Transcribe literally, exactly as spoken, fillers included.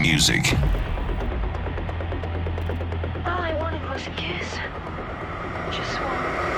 music. All I wanted was a kiss. Just one.